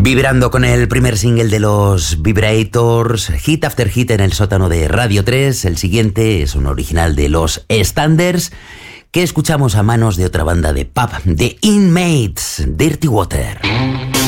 Vibrando con el primer single de los Vibrators, hit after hit en el sótano de Radio 3. El siguiente es un original de los Standards que escuchamos a manos de otra banda de pub, The Inmates, Dirty Water.